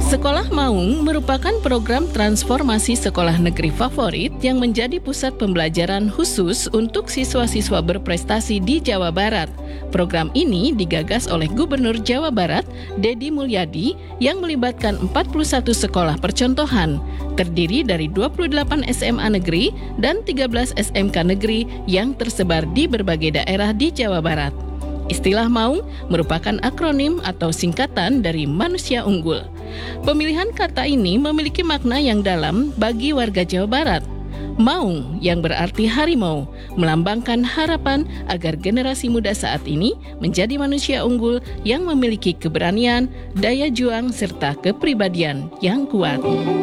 Sekolah Maung merupakan program transformasi sekolah negeri favorit yang menjadi pusat pembelajaran khusus untuk siswa-siswa berprestasi di Jawa Barat. Program ini digagas oleh Gubernur Jawa Barat, Deddy Mulyadi, yang melibatkan 41 sekolah percontohan, terdiri dari 28 SMA negeri dan 13 SMK negeri yang tersebar di berbagai daerah di Jawa Barat. Istilah Maung merupakan akronim atau singkatan dari manusia unggul. Pemilihan kata ini memiliki makna yang dalam bagi warga Jawa Barat. Maung yang berarti harimau, melambangkan harapan agar generasi muda saat ini menjadi manusia unggul yang memiliki keberanian, daya juang, serta kepribadian yang kuat.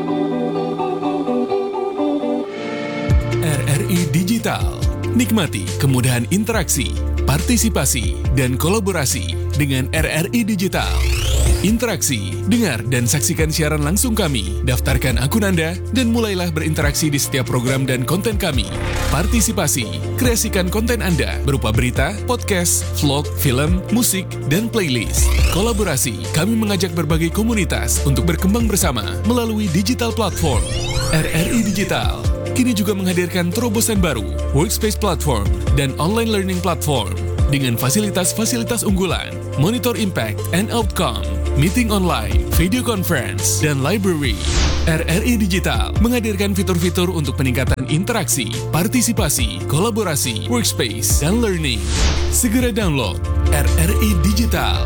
RRI Digital. Nikmati kemudahan interaksi, partisipasi, dan kolaborasi dengan RRI Digital. Interaksi, dengar dan saksikan siaran langsung kami, daftarkan akun Anda, dan mulailah berinteraksi di setiap program dan konten kami. Partisipasi, kreasikan konten Anda berupa berita, podcast, vlog, film, musik, dan playlist. Kolaborasi, kami mengajak berbagai komunitas untuk berkembang bersama melalui digital platform. RRI Digital kini juga menghadirkan terobosan baru, workspace platform, dan online learning platform dengan fasilitas-fasilitas unggulan, monitor impact and outcome, meeting online, video conference, dan library. RRI Digital menghadirkan fitur-fitur untuk peningkatan interaksi, partisipasi, kolaborasi, workspace, dan learning. Segera download RRI Digital.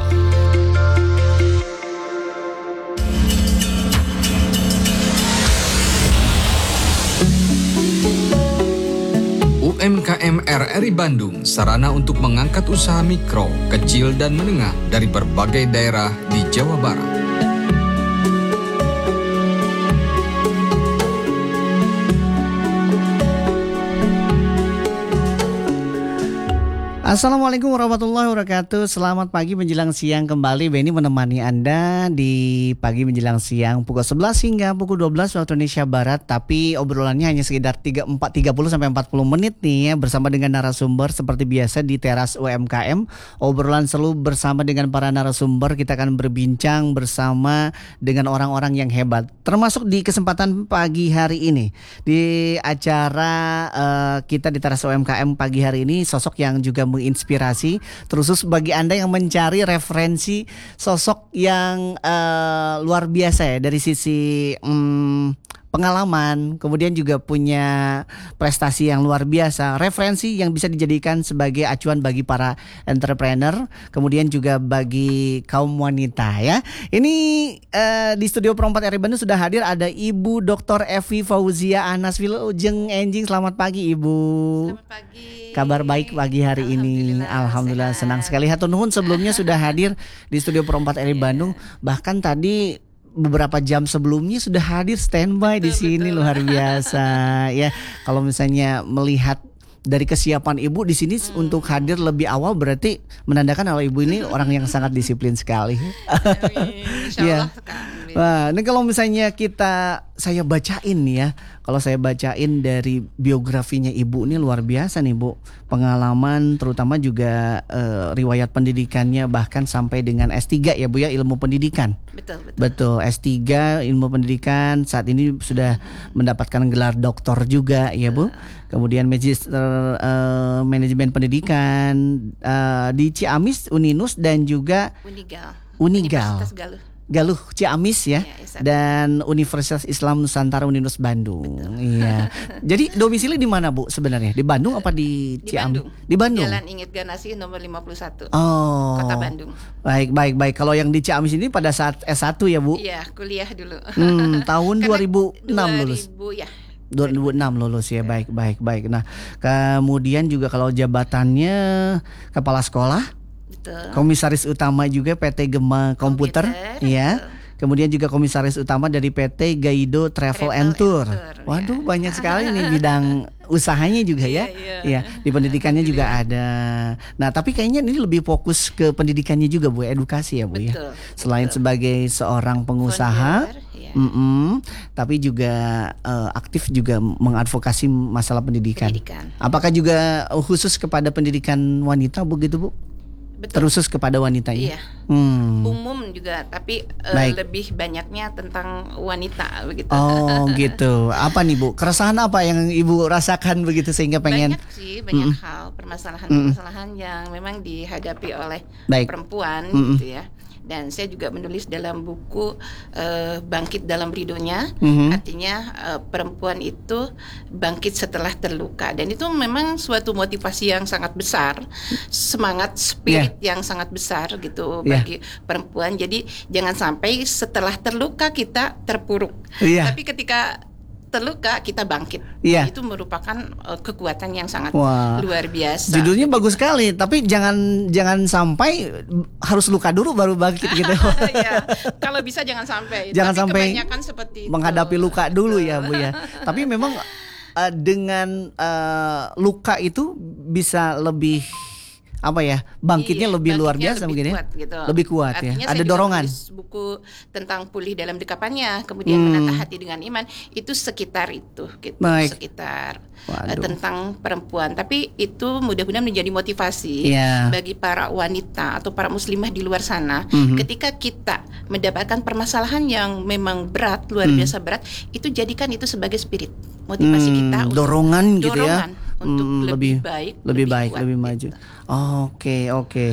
UMKM RRI Bandung, sarana untuk mengangkat usaha mikro, kecil, dan menengah dari berbagai daerah di Jawa Barat. Assalamualaikum warahmatullahi wabarakatuh. Selamat pagi menjelang siang kembali. Benny menemani Anda di pagi menjelang siang pukul 11 hingga pukul 12 waktu Indonesia Barat. Tapi obrolannya hanya sekitar 30 sampai 40 menit nih ya, bersama dengan narasumber seperti biasa di teras UMKM. Obrolan seru bersama dengan para narasumber. Kita akan berbincang bersama dengan orang-orang yang hebat. Termasuk di kesempatan pagi hari ini di acara kita di teras UMKM pagi hari ini, sosok yang juga menginspirasi, terus bagi Anda yang mencari referensi sosok yang luar biasa ya dari sisi pengalaman, kemudian juga punya prestasi yang luar biasa, referensi yang bisa dijadikan sebagai acuan bagi para entrepreneur, kemudian juga bagi kaum wanita ya. Ini di studio Pro 4 RRI Bandung sudah hadir ada Ibu Dr. Evi Fauzia Anas Wilujeng Enjing. Selamat pagi Ibu. Selamat pagi. Kabar baik pagi hari ini. Alhamdulillah senang sekali. Hatur nuhun sebelumnya sudah hadir di studio Pro 4 RRI Bandung. Bahkan tadi beberapa jam sebelumnya sudah hadir standby di sini, luar biasa ya. Kalau misalnya melihat dari kesiapan Ibu di sini untuk hadir lebih awal, berarti menandakan kalau Ibu ini orang yang sangat disiplin sekali. Ya. Nah, ini kalau misalnya saya bacain nih ya. Kalau saya bacain dari biografinya Ibu ini luar biasa nih Bu. Pengalaman terutama juga riwayat pendidikannya bahkan sampai dengan S3 ya Bu ya, ilmu pendidikan. Betul, S3 ilmu pendidikan, saat ini sudah mendapatkan gelar doktor juga ya Bu. Kemudian magister manajemen pendidikan di Ciamis Uninus dan juga Unigal. Galuh Ciamis ya, dan Universitas Islam Nusantara Uninus Bandung. Iya. Jadi domisili di mana Bu sebenarnya? Di Bandung apa di Ciamis? Di Bandung. Jalan Inggit Ganasih nomor 51. Oh. Kota Bandung. Baik. Kalau yang di Ciamis ini pada saat S1 ya Bu? Iya, kuliah dulu. Tahun 2006 lulus. 2000 ya. 2006 lulus ya. Baik. Nah, kemudian juga kalau jabatannya kepala sekolah, betul. Komisaris utama juga PT Gema Komputer ya. Kemudian juga komisaris utama dari PT Gaido Travel and Tour. Waduh, banyak sekali nih bidang usahanya juga ya. Iya, di pendidikannya juga ada. Nah, tapi kayaknya ini lebih fokus ke pendidikannya juga Bu, edukasi ya Bu ya. Selain sebagai seorang pengusaha, tapi juga aktif juga mengadvokasi masalah pendidikan. Apakah juga khusus kepada pendidikan wanita begitu Bu? Betul. Terusus kepada wanita ya. Iya. Umum juga, tapi lebih banyaknya tentang wanita begitu. Oh gitu. Apa nih Bu? Keresahan apa yang Ibu rasakan begitu sehingga pengen? Banyak sih, banyak hal, permasalahan yang memang dihadapi oleh perempuan gitu ya. Dan saya juga menulis dalam buku Bangkit dalam Ridhonya, artinya perempuan itu bangkit setelah terluka. Dan itu memang suatu motivasi yang sangat besar, semangat, spirit yang sangat besar gitu bagi perempuan. Jadi jangan sampai setelah terluka kita terpuruk, tapi ketika terluka kita bangkit. Itu merupakan kekuatan yang sangat luar biasa. Judulnya bagus sekali, tapi jangan sampai harus luka dulu baru bangkit gitu. Ya, kalau bisa jangan sampai. Jangan tapi sampai kebanyakan seperti itu. Menghadapi luka dulu ya Bu ya. Tapi memang dengan luka itu bisa lebih bangkitnya lebih luar biasa mungkin ya. Gitu. Lebih kuat. Artinya ya. Ada dorongan. Buku tentang pulih dalam dekapannya, kemudian menata hati dengan iman, itu sekitar itu gitu. Sekitar tentang perempuan. Tapi itu mudah-mudahan menjadi motivasi bagi para wanita atau para muslimah di luar sana. Ketika kita mendapatkan permasalahan yang memang berat, luar biasa berat, itu jadikan itu sebagai spirit, motivasi kita dorongan gitu ya. Untuk lebih baik, lebih maju. Oke.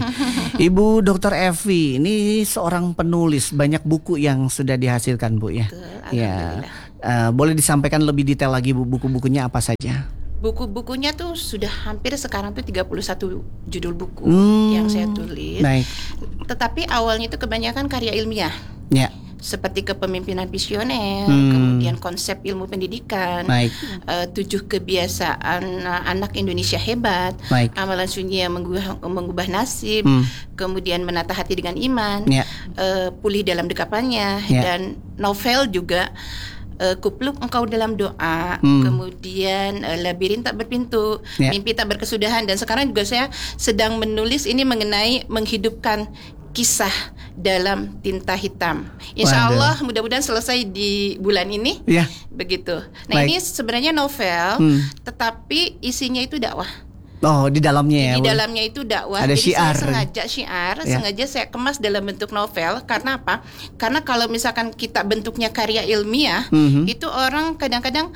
Ibu Dr. Evi ini seorang penulis, banyak buku yang sudah dihasilkan Bu ya. Ya. Boleh disampaikan lebih detail lagi Bu, buku-bukunya apa saja? Buku-bukunya tuh sudah hampir sekarang tuh 31 judul buku yang saya tulis. Baik. Tetapi awalnya itu kebanyakan karya ilmiah. Ya. Seperti kepemimpinan visioner, kemudian konsep ilmu pendidikan, 7 kebiasaan anak Indonesia hebat, amalan sunyi yang mengubah nasib, kemudian menata hati dengan iman, pulih dalam dekapannya, dan novel juga. Kupluk engkau dalam doa, kemudian labirin tak berpintu, mimpi tak berkesudahan, dan sekarang juga saya sedang menulis ini mengenai menghidupkan kisah dalam tinta hitam. Insya Allah mudah-mudahan selesai di bulan ini. Begitu. Nah ini sebenarnya novel, tetapi isinya itu dakwah. Oh, di dalamnya ya. Di dalamnya itu dakwah. Ada jadi syiar. Saya sengaja saya kemas dalam bentuk novel. Karena apa? Karena kalau misalkan kita bentuknya karya ilmiah, itu orang kadang-kadang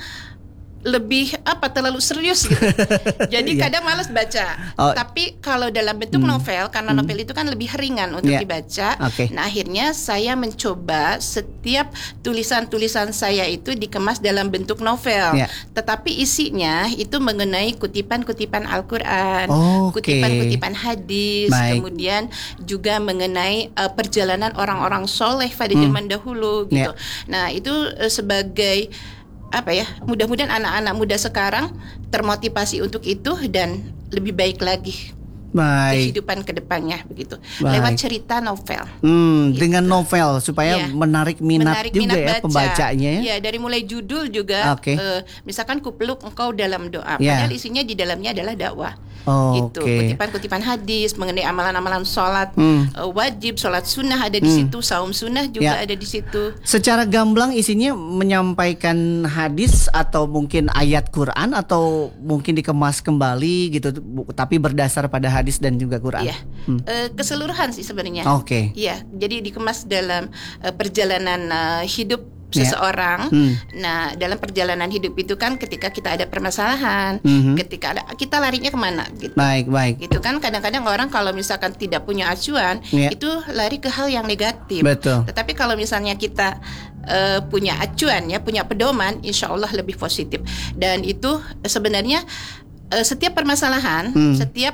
lebih terlalu serius gitu. Jadi kadang malas baca. Tapi kalau dalam bentuk novel, karena novel itu kan lebih ringan untuk dibaca. Nah, akhirnya saya mencoba setiap tulisan-tulisan saya itu dikemas dalam bentuk novel. Tetapi isinya itu mengenai kutipan-kutipan Al-Qur'an, kutipan-kutipan hadis, kemudian juga mengenai perjalanan orang-orang soleh pada zaman dahulu gitu. Nah, itu sebagai mudah-mudahan anak-anak muda sekarang termotivasi untuk itu dan lebih baik lagi kehidupan kedepannya begitu. Lewat cerita novel. Gitu. Dengan novel supaya menarik minat juga ya baca. Pembacanya ya. Dari mulai judul juga misalkan kupeluk engkau dalam doa. Padahal isinya di dalamnya adalah dakwah. Gitu. Kutipan-kutipan hadis mengenai amalan-amalan sholat wajib, sholat sunnah ada di situ, saum sunnah juga ada di situ. Secara gamblang isinya menyampaikan hadis atau mungkin ayat Quran atau mungkin dikemas kembali gitu, tapi berdasar pada hadis dan juga Quran. Keseluruhan sih sebenarnya. Iya, jadi dikemas dalam perjalanan hidup seseorang. Nah, dalam perjalanan hidup itu kan ketika kita ada permasalahan, ketika kita larinya kemana gitu. Baik. Itu kan kadang-kadang orang kalau misalkan tidak punya acuan, itu lari ke hal yang negatif. Betul. Tetapi kalau misalnya kita punya acuan punya pedoman, insya Allah lebih positif. Dan itu sebenarnya setiap permasalahan, setiap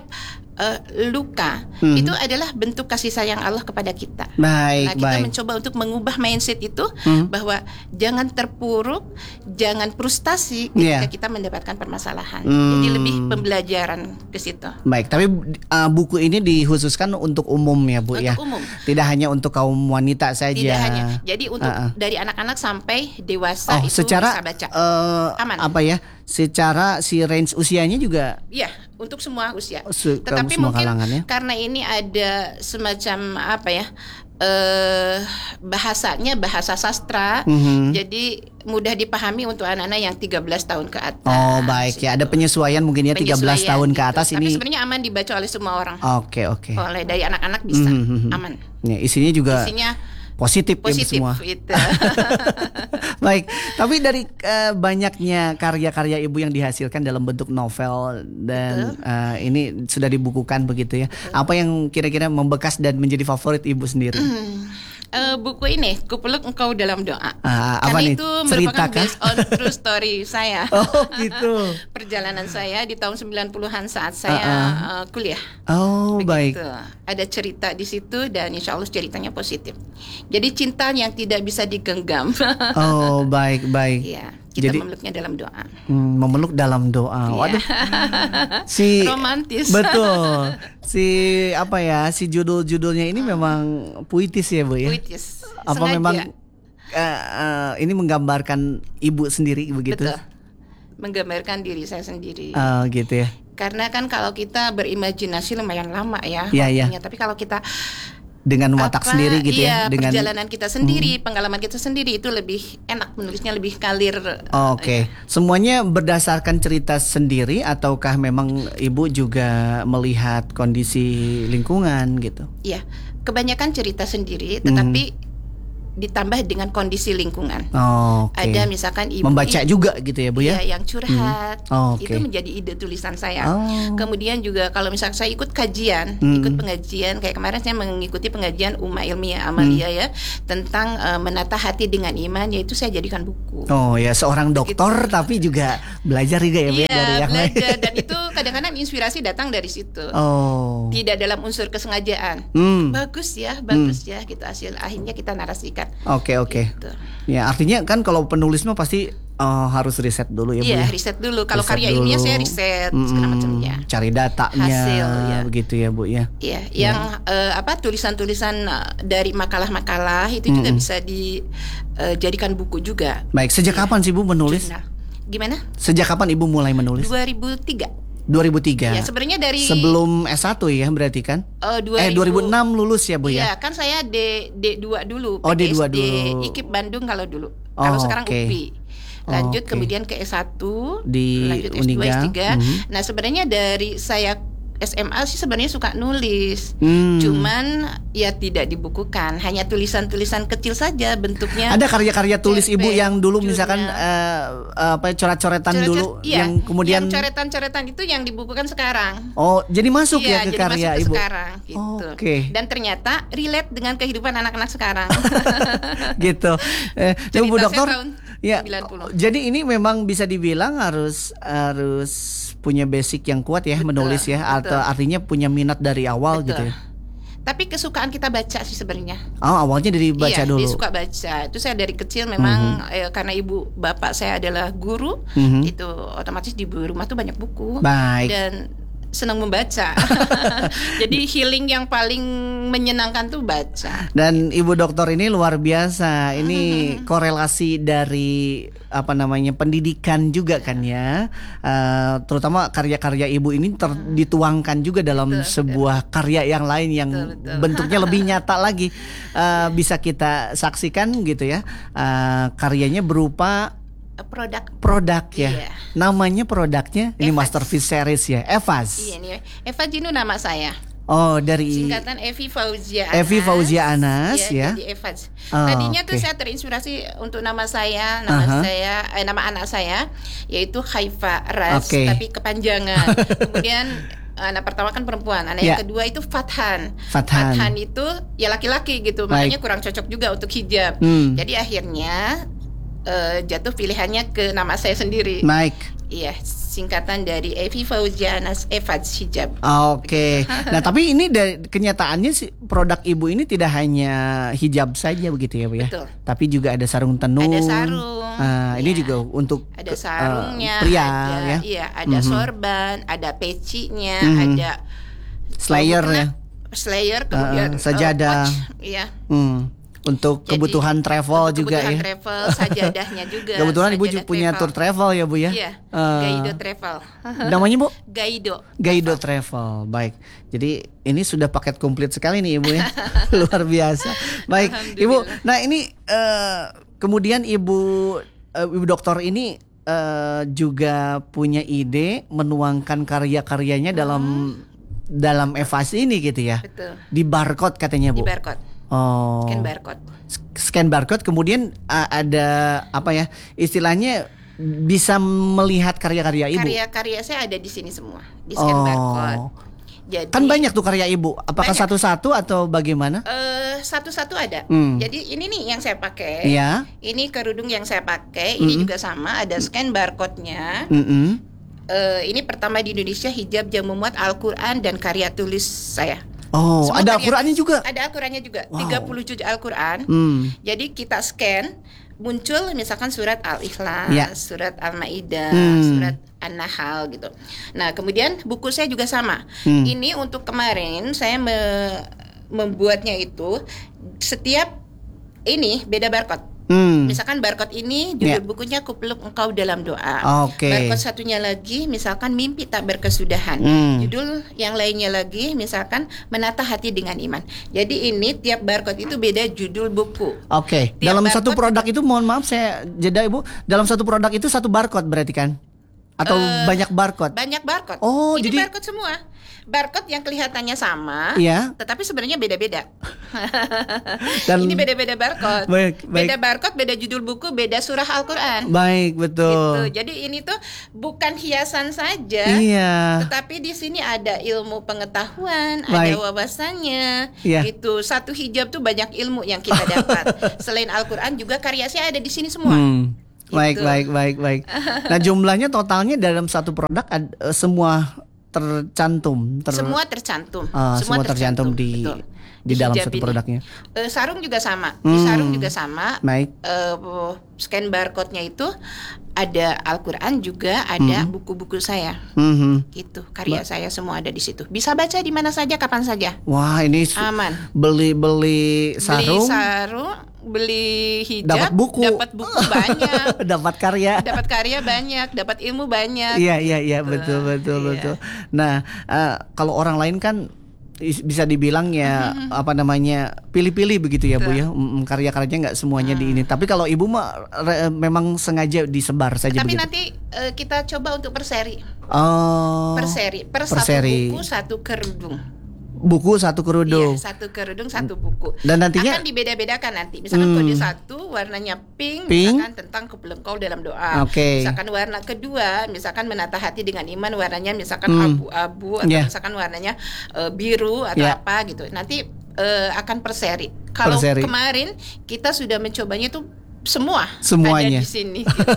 luka itu adalah bentuk kasih sayang Allah kepada kita. Kita mencoba untuk mengubah mindset itu bahwa jangan terpuruk, jangan frustasi ketika kita mendapatkan permasalahan. Jadi lebih pembelajaran ke situ. Tapi buku ini dikhususkan untuk umum ya Bu ya. Umum. Tidak hanya untuk kaum wanita saja. Tidak hanya. Jadi untuk dari anak-anak sampai dewasa itu secara, bisa baca. Aman. Secara si range usianya juga? Iya, untuk semua usia. Tetapi mungkin kalangan, ya? Karena ini ada semacam bahasanya bahasa sastra, jadi mudah dipahami untuk anak-anak yang 13 tahun ke atas. Oh baik ya, ada penyesuaian mungkin ya 13 tahun ke atas Tapi ini. sebenarnya aman dibaca oleh semua orang. Oke. Oleh dari anak-anak bisa aman. Ya, isinya juga positif ya semua. Itu. Baik, tapi dari banyaknya karya-karya ibu yang dihasilkan dalam bentuk novel dan ini sudah dibukukan begitu ya. Apa yang kira-kira membekas dan menjadi favorit ibu sendiri? Buku ini Kupeluk Engkau Dalam Doa. Apa Karena nih? itu merupakan Cerita kah? based on true story saya. Oh gitu. Perjalanan saya di tahun 90-an saat saya kuliah. Oh Begitu. baik. Ada cerita di situ dan insya Allah ceritanya positif. Jadi cinta yang tidak bisa digenggam. Oh baik. Iya, kita Jadi memeluknya dalam doa. memeluk dalam doa. Waduh. Si Romantis. Betul. Si judul-judulnya ini memang puitis ya, Bu ya. Puitis. Apa Sengaja. memang ini menggambarkan ibu sendiri begitu? Betul. Menggambarkan diri saya sendiri. Gitu ya. Karena kan kalau kita berimajinasi lumayan lama ya Iya. waktunya. Tapi kalau kita Dengan watak sendiri gitu ya, dengan perjalanan kita sendiri, pengalaman kita sendiri itu lebih enak menulisnya, lebih kalir. Oke. Semuanya berdasarkan cerita sendiri ataukah memang ibu juga melihat kondisi lingkungan gitu? Iya, kebanyakan cerita sendiri, tetapi ditambah dengan kondisi lingkungan. Oke. Ada misalkan ibu membaca juga gitu ya, Bu ya? Iya, yang curhat. Oke. Itu menjadi ide tulisan saya. Oh. Kemudian juga kalau misalkan saya ikut kajian, ikut pengajian, kayak kemarin saya mengikuti pengajian Uma Ilmiah Amalia ya, tentang menata hati dengan iman, yaitu saya jadikan buku. Oh ya, seorang dokter tapi juga belajar juga ya, Bu, Iya, dari yang lain. belajar, dan itu kadang-kadang inspirasi datang dari situ. Oh. Tidak dalam unsur kesengajaan. Bagus ya gitu, hasil akhirnya kita narasikan. Oke. Gitu. Ya, artinya kan kalau penulis mah pasti harus riset dulu ya, Bu. Iya, ya? riset dulu. Kalau Riset karya ilmiah dulu. saya riset segala macamnya. Cari datanya, Hasil, ya. begitu ya, Bu ya. Iya, yang tulisan-tulisan dari makalah-makalah itu juga bisa dijadikan buku juga. Baik, sejak kapan sih Bu menulis? Jurnal. Gimana? Sejak kapan Ibu mulai menulis? 2003. 2003. Ya, sebenarnya dari sebelum S1 ya berarti kan? 2006 lulus ya, Bu ya? Iya, kan saya D2 dulu. Oh, D2 PTSD, dulu. IKIP Bandung kalau dulu. Oh, Kalau sekarang oke. UPI. Lanjut Oke. kemudian ke S1, Di lanjut S2, Uniga. S3. Nah, sebenarnya dari saya SMA sih sebenarnya suka nulis. Hmm. Cuman ya tidak dibukukan, hanya tulisan-tulisan kecil saja bentuknya. Ada karya-karya tulis cerpen, Ibu yang dulu jurnal. misalkan coret-coretan Coret-coret, dulu iya. yang kemudian yang coretan-coretan itu yang dibukukan sekarang. Oh, jadi masuk Iya, ya ke jadi karya masuk ke Ibu. sekarang gitu. Oke. Dan ternyata relate dengan kehidupan anak-anak sekarang. Gitu. Cerita Bu saya Dokter, tahun ya. 90. Jadi ini memang bisa dibilang harus punya basic yang kuat ya, menulis ya, atau betul. artinya punya minat dari awal Betul. gitu ya. Tapi kesukaan kita baca sih sebenarnya. Oh, awalnya dari baca Iya, dulu. dia suka baca. Itu saya dari kecil memang karena ibu bapak saya adalah guru, itu otomatis di rumah tuh banyak buku. Baik. Dan senang membaca. Jadi healing yang paling menyenangkan tuh baca. Dan Ibu Dokter ini luar biasa. Ini korelasi dari pendidikan juga kan ya. Terutama karya-karya Ibu ini dituangkan juga dalam sebuah karya yang lain yang Betul. bentuknya lebih nyata lagi. Bisa kita saksikan gitu ya. Karyanya berupa produk ya. Iya. Namanya produknya ini Evaz. Masterpiece Series ya. Evaz. Iya nih, Eva Jinu nama saya. Oh, dari Singkatan Evi Fauzia Anas. Evi Fauzia Anas ya. Jadi Evaz. Oh, Tadinya tuh oke. saya terinspirasi untuk nama saya, Aha. nama anak saya yaitu Haifa Ras, Oke. tapi kepanjangan. Kemudian anak pertama kan perempuan, anak Ya. yang kedua itu Fathan. Fathan. itu ya laki-laki gitu, Baik. makanya kurang cocok juga untuk hijab. Jadi akhirnya jatuh pilihannya ke nama saya sendiri. Baik. Iya, singkatan dari Evi Fauzia Anas Evaz Hijab. Oke. Nah, tapi ini dari kenyataannya sih produk Ibu ini tidak hanya hijab saja begitu ya, Bu ya. Betul. Tapi juga ada sarung tenun. Ada sarung. Ini ya. juga untuk Ada sarungnya, pria ada, ya. iya, ada sorban, ada pecinya, ada Slayer kalau ya. kena Slayer, kemudian sajadah. watch, iya. Untuk Jadi, kebutuhan travel untuk juga kebutuhan ya. travel, sajadahnya juga. Kebetulan Ibu sajadah punya tour travel ya, Bu ya. Iya, Gaido Travel. Namanya, Bu? Gaido. Travel. Baik. Jadi ini sudah paket komplit sekali nih Ibu ya. Luar biasa. Baik, Ibu. Nah, ini kemudian Ibu Ibu Dokter ini juga punya ide menuangkan karya-karyanya dalam Evas ini gitu ya. Betul. Di barcode katanya Bu. Di barcode. Oh. Scan barcode. Scan barcode, kemudian ada apa ya? Istilahnya bisa melihat karya-karya Ibu. Karya-karya saya ada di sini semua, di scan barcode. Jadi, kan banyak tuh karya Ibu. Apakah banyak. Satu-satu atau bagaimana? Satu-satu ada. Jadi ini nih yang saya pakai. Iya. Ini kerudung yang saya pakai. Ini juga sama, ada scan barcode-nya. Ini pertama di Indonesia hijab yang memuat Al-Quran dan karya tulis saya. Oh, Semua ada karya- Al-Qurannya juga? Ada Al-Qurannya juga. Wow. 30 juz Al-Quran. Jadi kita scan, muncul misalkan surat Al-Ikhlas, Ya. surat Al-Maidah, surat An-Nahl gitu. Nah, kemudian buku saya juga sama. Ini untuk kemarin saya membuatnya itu setiap ini beda barcode. Misalkan barcode ini judul bukunya Kupeluk Engkau Dalam Doa. Oke. Barcode satunya lagi misalkan Mimpi Tak Berkesudahan. Judul yang lainnya lagi misalkan Menata Hati Dengan Iman. Jadi ini tiap barcode itu beda judul buku. Oke. Tiap Dalam satu barcode- produk itu, mohon maaf saya jeda Ibu. Dalam satu produk itu satu barcode berarti kan? Atau banyak barcode? Banyak barcode. Oh, ini jadi- barcode semua. Barcode yang kelihatannya sama, Iya. tetapi sebenarnya beda-beda. Dan- Ini beda-beda barcode. Baik, baik. Beda barcode, beda judul buku, beda surah Al-Quran. Baik, betul. Gitu. Jadi ini tuh bukan hiasan saja, Iya. tetapi di sini ada ilmu pengetahuan, Baik. ada wawasannya. Iya. Gitu. Satu hijab tuh banyak ilmu yang kita dapat. Selain Al-Quran juga karya saya ada di sini semua. Baik, Gitu. baik. Nah, jumlahnya totalnya dalam satu produk semua tercantum. Semua tercantum. Semua tercantum di Betul. dalam hijab satu ini. produknya. Sarung juga sama. Di sarung juga sama. Baik. Scan barcode-nya itu ada Al-Quran juga, ada buku-buku saya. Gitu. Karya saya semua ada di situ. Bisa baca di mana saja, kapan saja. Wah, ini Aman. beli sarung, Beli sarung, beli hijab, dapat buku. banyak. dapat karya. Dapat karya banyak, dapat ilmu banyak. Iya, betul. Iya. Nah, kalau orang lain kan bisa dibilang ya apa namanya pilih-pilih begitu ya Bu ya. Karya-karyanya nggak semuanya di ini. Tapi kalau Ibu mah memang sengaja disebar saja Tapi begitu. nanti kita coba untuk per seri. Oh. Per seri, per per satu seri. buku satu kerudung. Buku satu kerudung. Iya, satu kerudung satu buku. Dan nantinya akan dibeda-bedakan nanti. Misalkan kode satu warnanya pink, misalkan tentang Kupeluk Engkau Dalam Doa. Oke. Misalkan warna kedua, misalkan Menata Hati Dengan Iman, warnanya misalkan abu-abu atau Yeah. misalkan warnanya biru atau Yeah. apa gitu. Nanti akan per seri. Kalau seri. kemarin kita sudah mencobanya tuh Semuanya. ada di sini. Gitu.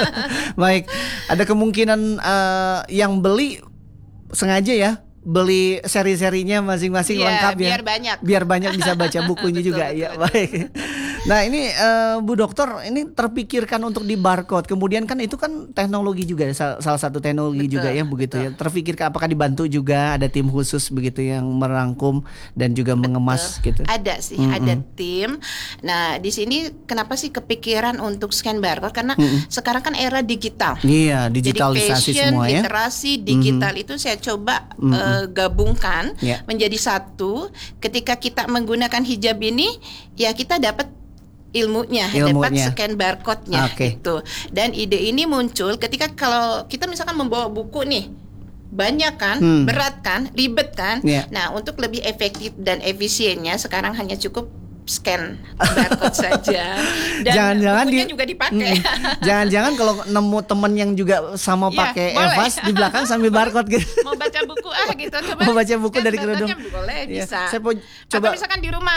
baik, ada kemungkinan yang beli sengaja ya beli seri-serinya masing-masing Iya, lengkap ya. Biar banyak bisa baca bukunya Betul, juga betul, ya. betul. Baik. Nah, ini Bu Dokter ini terpikirkan untuk di barcode. Kemudian kan itu kan teknologi juga salah satu teknologi Betul, juga ya begitu betul. ya. Terpikirkan apakah dibantu juga ada tim khusus begitu yang merangkum dan juga mengemas gitu. Ada sih, ada tim. Nah, di sini kenapa sih kepikiran untuk scan barcode? Karena sekarang kan era digital. Iya, digitalisasi Jadi fashion, semua ya. literasi, digital itu saya coba gabungkan Ya. menjadi satu. Ketika kita menggunakan hijab ini, ya kita dapat ilmunya, dapat scan barcode-nya Oke. gitu. Dan ide ini muncul ketika kalau kita misalkan membawa buku nih, banyak kan, berat kan, ribet kan. Yeah. Nah, untuk lebih efektif dan efisiennya sekarang hanya cukup scan barcode saja. Dan Jangan-jangan bukunya juga dipakai. Jangan-jangan kalau nemu temen yang juga sama Iya, pakai boleh. Evas di belakang sambil barcode gitu. Mau baca buku gitu, coba. Mau baca buku scan dari kerudung. barcode-nya boleh, Iya. bisa. Saya mau Atau coba. misalkan di rumah,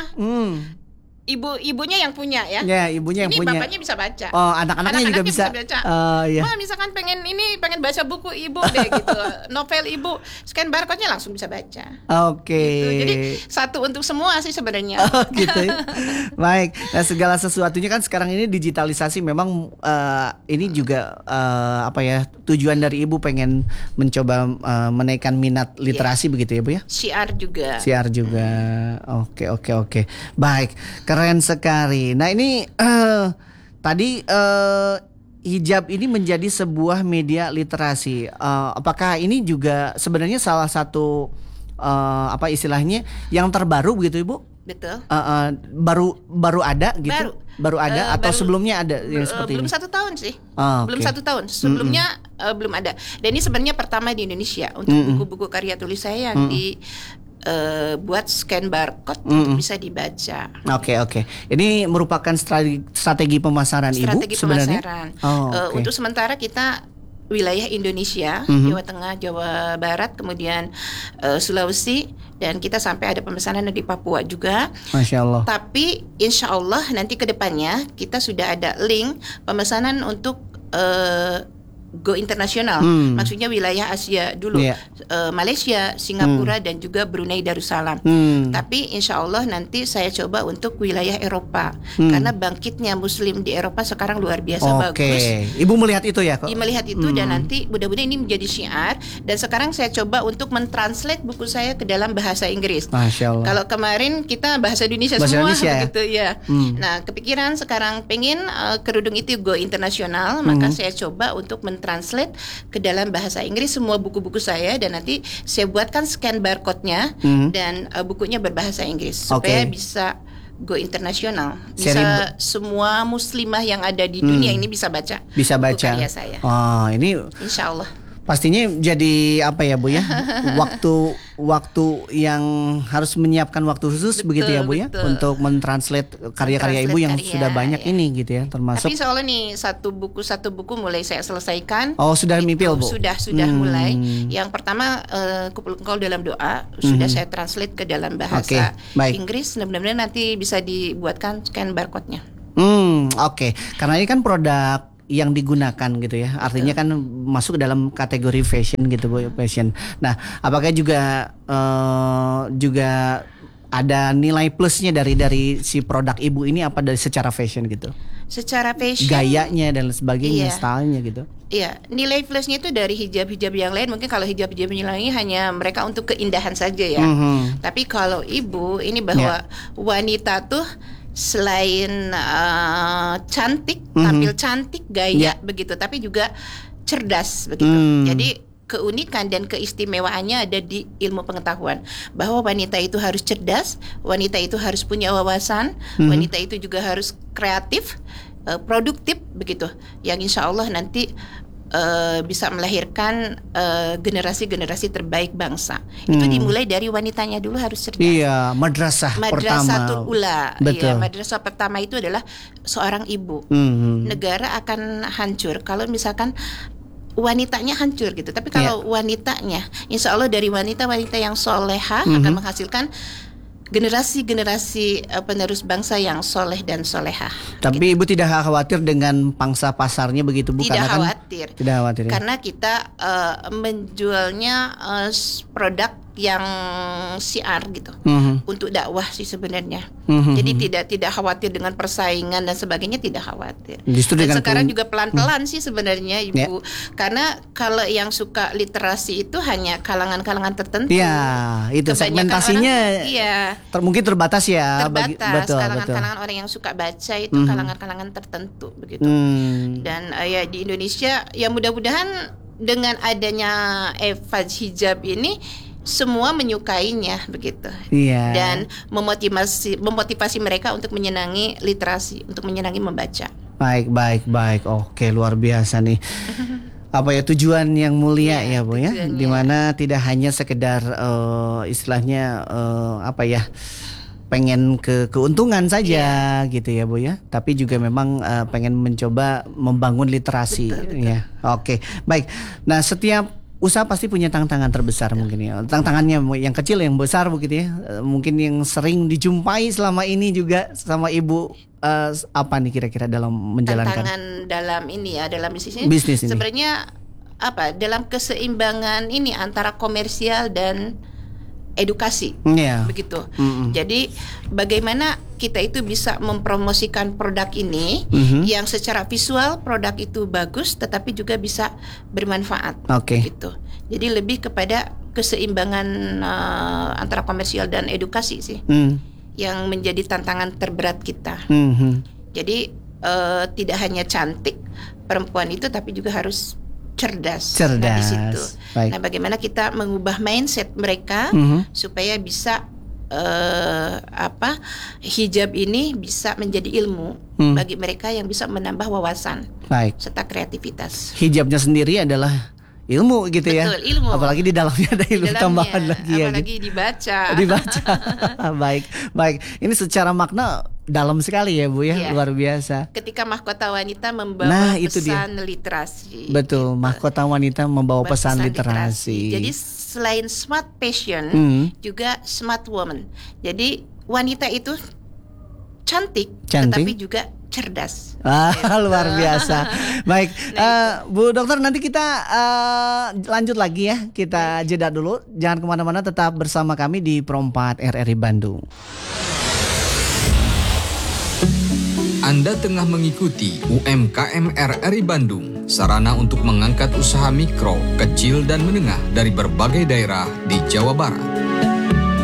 ibunya yang punya ya. Ya, ibunya yang Ini punya. bapaknya bisa baca. Oh, anak-anaknya juga bisa. baca. Iya. Wah, misalkan pengen baca buku ibu deh gitu. Novel ibu, scan barcode-nya langsung bisa baca. Oke. Gitu. Jadi satu untuk semua sih sebenarnya. Oh, gitu ya. Baik. Nah, segala sesuatunya kan sekarang ini digitalisasi memang ini juga apa ya? Tujuan dari Ibu pengen mencoba menaikkan minat literasi begitu ya, Bu ya? Syiar juga. Siar juga. Oke. Baik, keren sekali. Nah, ini tadi hijab ini menjadi sebuah media literasi. Apakah ini juga sebenarnya salah satu apa istilahnya yang terbaru begitu Ibu? Betul. Baru ada gitu. Baru ada atau sebelumnya ada yang seperti belum ini? 1 tahun sih. Belum Oke. 1 tahun. Sebelumnya belum ada. Dan ini sebenarnya pertama di Indonesia untuk buku-buku karya tulis saya yang buat scan barcode untuk bisa dibaca. Oke. Ini merupakan strategi pemasaran Strategi Ibu sebenarnya. pemasaran. Oke. Untuk sementara kita wilayah Indonesia, Jawa Tengah, Jawa Barat, kemudian Sulawesi, dan kita sampai ada pemesanan di Papua juga. Masya Allah. Tapi insya Allah nanti ke depannya kita sudah ada link pemesanan untuk go internasional, maksudnya wilayah Asia dulu, Malaysia, Singapura, dan juga Brunei Darussalam. Tapi insya Allah nanti saya coba untuk wilayah Eropa, karena bangkitnya Muslim di Eropa sekarang luar biasa bagus. Ibu melihat itu ya kok? Melihat itu dan nanti mudah-mudahan ini menjadi syiar. Dan sekarang saya coba untuk mentranslate buku saya ke dalam bahasa Inggris. Masya Allah. Kalau kemarin kita bahasa Indonesia Bahasa semua Indonesia, begitu ya. Nah, kepikiran sekarang pengen kerudung itu go internasional, maka saya coba untuk mentranslate ke dalam bahasa Inggris semua buku-buku saya, dan nanti saya buatkan scan barcode-nya dan bukunya berbahasa Inggris supaya bisa go internasional. Bisa semua muslimah yang ada di dunia ini bisa baca. Bisa buku baca. karya saya. Oh, ini Insya Allah. pastinya jadi apa ya Bu ya? Waktu yang harus menyiapkan waktu khusus begitu ya Bu ya, untuk mentranslate karya-karya Ibu yang sudah banyak ini gitu ya, termasuk. Tapi soalnya nih satu buku mulai saya selesaikan. Oh, sudah mipil Bu? Sudah mulai. Yang pertama Kumpul Engkau dalam Doa sudah saya translate ke dalam bahasa Inggris. Mudah-mudahan nanti bisa dibuatkan scan barcode-nya. Oke. Karena ini kan produk yang digunakan gitu ya, artinya kan masuk dalam kategori fashion gitu Bu, fashion. Nah, apakah juga ada nilai plusnya dari si produk Ibu ini, apa dari secara fashion gitu? Secara fashion, gayanya dan sebagainya, stylenya gitu. Iya, nilai plusnya itu dari hijab-hijab yang lain. Mungkin kalau hijab-hijab yang lain hanya mereka untuk keindahan saja ya. Tapi kalau Ibu ini bahwa wanita tuh selain cantik, tampil cantik, gaya begitu, tapi juga cerdas begitu. Jadi keunikan dan keistimewaannya ada di ilmu pengetahuan, bahwa wanita itu harus cerdas, wanita itu harus punya wawasan, wanita itu juga harus kreatif, produktif begitu, yang insya Allah nanti bisa melahirkan generasi-generasi terbaik bangsa. Itu dimulai dari wanitanya dulu harus cerdas. Iya, madrasah pertama. Madrasatul ula. Betul. Iya, madrasah pertama itu adalah seorang ibu. Negara akan hancur kalau misalkan wanitanya hancur gitu. Tapi kalau wanitanya, insya Allah dari wanita-wanita yang solehah akan menghasilkan generasi-generasi penerus bangsa yang soleh dan solehah. Tapi Ibu tidak khawatir dengan pangsa pasarnya begitu Bu? Tidak khawatir. Tidak khawatir ya? Karena kita menjualnya produk yang syiar gitu, untuk dakwah sih sebenarnya. Jadi tidak khawatir dengan persaingan dan sebagainya, tidak khawatir. Justru dan dengan sekarang juga pelan-pelan sih sebenarnya Ibu, karena kalau yang suka literasi itu hanya kalangan-kalangan tertentu. Iya, itu Kebanyakan segmentasinya mungkin terbatas ya. Terbatas. Kalangan-kalangan orang yang suka baca itu kalangan-kalangan tertentu begitu. Dan ya di Indonesia ya mudah-mudahan dengan adanya hijab ini semua menyukainya begitu. Dan memotivasi mereka untuk menyenangi literasi, untuk menyenangi membaca. Baik. Oke, luar biasa nih. Apa ya, tujuan yang mulia ya Bu ya, dimana tidak hanya sekedar istilahnya pengen keuntungan saja gitu ya Bu ya, tapi juga memang pengen mencoba membangun literasi. Betul. Ya. Oke, baik. Nah, setiap usaha pasti punya tantangan terbesar mungkin ya. Tantangannya yang kecil, yang besar begitu ya. Mungkin yang sering dijumpai selama ini juga sama Ibu apa nih kira-kira dalam menjalankan tantangan dalam ini ya, dalam bisnis ini? Sebenarnya dalam keseimbangan ini antara komersial dan edukasi, begitu. Jadi bagaimana kita itu bisa mempromosikan produk ini yang secara visual produk itu bagus, tetapi juga bisa bermanfaat, gitu. Jadi lebih kepada keseimbangan antara komersial dan edukasi sih, yang menjadi tantangan terberat kita. Jadi tidak hanya cantik perempuan itu, tapi juga harus cerdas. Nah, di situ. Nah, bagaimana kita mengubah mindset mereka supaya bisa hijab ini bisa menjadi ilmu bagi mereka yang bisa menambah wawasan serta kreativitas. Hijabnya sendiri adalah ilmu gitu ya. Betul, ilmu. Apalagi di dalamnya ada ilmu tambahan lagi ya. Apalagi dibaca. Baik. Ini secara makna dalam sekali ya Bu ya, luar biasa. Ketika mahkota wanita membawa pesan literasi. Betul, mahkota wanita membawa pesan literasi. Jadi selain smart fashion, juga smart woman. Jadi wanita itu cantik. Tetapi juga cerdas. Luar biasa. Baik, Bu Dokter, nanti kita lanjut lagi ya. Kita jeda dulu. Jangan kemana-mana, tetap bersama kami di Pro 4 RRI Bandung. Anda tengah mengikuti UMKM RRI Bandung, sarana untuk mengangkat usaha mikro, kecil, dan menengah dari berbagai daerah di Jawa Barat.